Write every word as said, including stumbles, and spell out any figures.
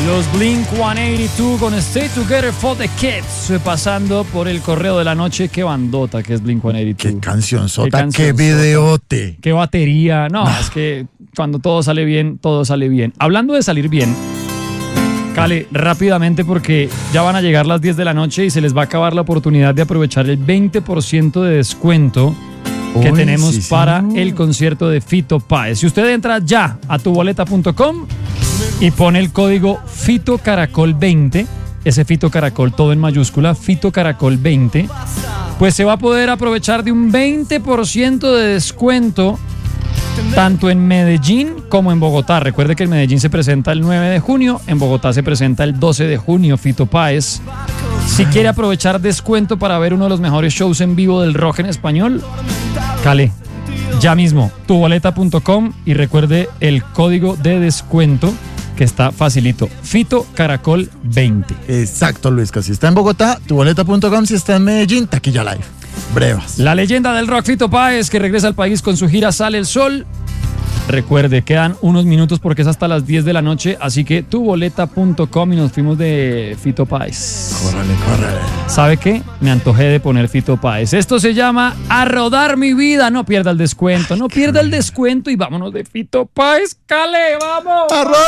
Los Blink ciento ochenta y dos con Stay Together for the Kids, pasando por el correo de la noche. Qué bandota que es Blink ciento ochenta y dos. Qué canción sota, qué, canción qué videote. Qué batería. No, es que cuando todo sale bien, todo sale bien. Hablando de salir bien, Cale, rápidamente porque ya van a llegar las diez de la noche y se les va a acabar la oportunidad de aprovechar el veinte por ciento de descuento que Uy, tenemos sí, para señor. el concierto de Fito Páez. Si usted entra ya a tu boleta punto com y pone el código Fito Caracol veinte, ese Fito Caracol todo en mayúscula, Fito Caracol veinte, pues se va a poder aprovechar de un veinte por ciento de descuento tanto en Medellín como en Bogotá. Recuerde que en Medellín se presenta el nueve de junio, en Bogotá se presenta el doce de junio Fito Páez. Si quiere aprovechar descuento para ver uno de los mejores shows en vivo del rock en español, Cale, ya mismo, tu boleta punto com y recuerde el código de descuento que está facilito, Fito Caracol veinte. Exacto, Luisca. Si está en Bogotá, tu boleta punto com. Si está en Medellín, Taquilla Live. Brevas. La leyenda del rock Fito Páez, que regresa al país con su gira Sale el Sol. Recuerde, quedan unos minutos porque es hasta las diez de la noche, así que tu boleta punto com y nos fuimos de Fito Páez. Córrale, córrale. ¿Sabe qué? Me antojé de poner Fito Páez. Esto se llama A Rodar Mi Vida. No pierda el descuento, no pierda el descuento y vámonos de Fito Páez. ¡Cale, vamos! ¡A rodar!